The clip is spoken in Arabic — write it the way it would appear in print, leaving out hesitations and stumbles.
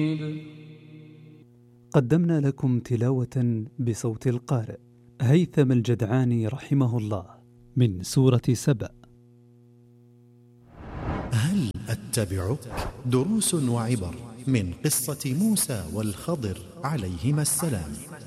قدمنا لكم تلاوة بصوت القارئ هيثم الجدعاني رحمه الله من سورة سبأ. هل أتبعك؟ دروس وعبر من قصة موسى والخضر عليهما السلام.